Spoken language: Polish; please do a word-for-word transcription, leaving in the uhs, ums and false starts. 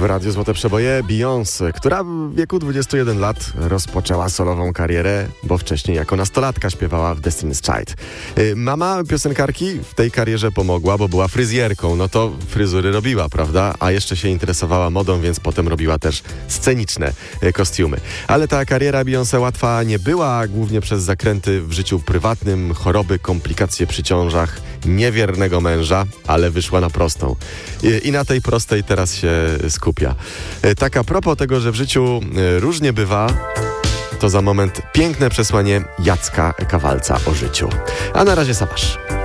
w Radiu Złote Przeboje Beyoncé, która w wieku dwudziestu jeden lat rozpoczęła solową karierę, bo wcześniej jako nastolatka śpiewała w Destiny's Child. Mama piosenkarki w tej karierze pomogła, bo była fryzjerką, no to fryzury robiła, prawda? A jeszcze się interesowała modą, więc potem robiła też sceniczne kostiumy. Ale ta kariera Beyoncé łatwa nie była, głównie przez zakręty w życiu prywatnym, choroby, komplikacje przy ciążach, niewiernego męża, ale wyszła na prostą. I, i na tej prostej teraz się skupia. Tak a propos tego, że w życiu różnie bywa, to za moment piękne przesłanie Jacka Kawalca o życiu. A na razie Sabasz.